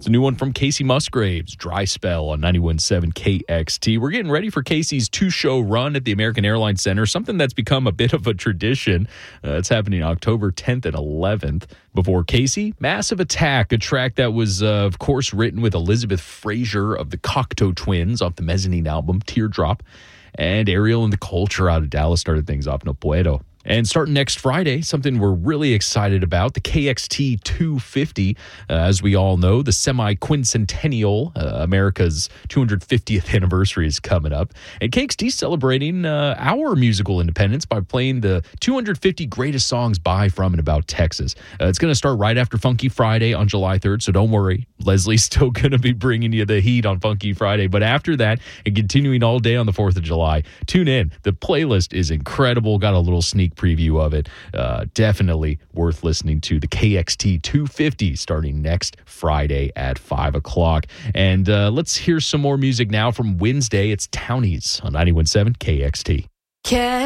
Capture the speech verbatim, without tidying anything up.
It's a new one from Casey Musgraves, Dry Spell on ninety-one point seven K X T. We're getting ready for Casey's two-show run at the American Airlines Center, something that's become a bit of a tradition. Uh, it's happening October tenth and eleventh. Before Casey, Massive Attack, a track that was, uh, of course, written with Elizabeth Fraser of the Cocteau Twins off the Mezzanine album, Teardrop. And Ariel and the Culture out of Dallas started things off, No Puedo. And starting next Friday, something we're really excited about, the K X T two fifty. Uh, as we all know, the semi-quincentennial, uh, America's two hundred fiftieth anniversary is coming up. And K X T is celebrating uh, our musical independence by playing the two hundred fifty greatest songs by, from, and about Texas. Uh, it's going to start right after Funky Friday on July third, so don't worry. Leslie's still going to be bringing you the heat on Funky Friday. But after that, and continuing all day on the fourth of July, tune in. The playlist is incredible. Got a little sneak preview of it. Uh, definitely worth listening to. The K X T two fifty starting next Friday at five o'clock. And uh, let's hear some more music now from Wednesday. It's Townies on ninety-one point seven K X T.